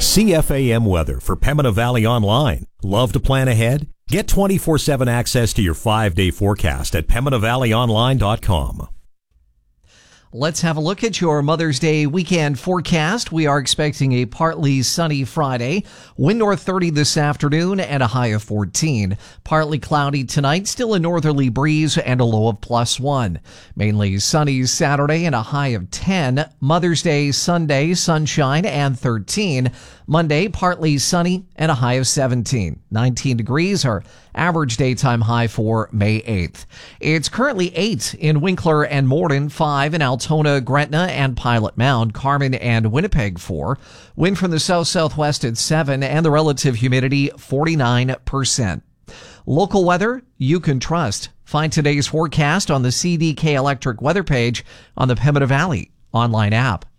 CFAM weather for Pembina Valley Online. Love to plan ahead? Get 24/7 access to your 5-day forecast at PembinaValleyOnline.com. Let's have a look at your Mother's Day weekend forecast. We are expecting a partly sunny Friday, wind north 30 this afternoon and a high of 14. Partly cloudy tonight, still a northerly breeze and a low of +1. Mainly sunny Saturday and a high of 10. Mother's Day Sunday, sunshine and 13. Monday, partly sunny and a high of 17. 19 degrees, our average daytime high for May 8th. It's currently 8 in Winkler and Morden, 5 in Altona, Gretna, and Pilot Mound, Carmen and Winnipeg 4. Wind from the south-southwest at 7, and the relative humidity 49%. Local weather you can trust. Find today's forecast on the CDK Electric weather page on the Pembina Valley online app.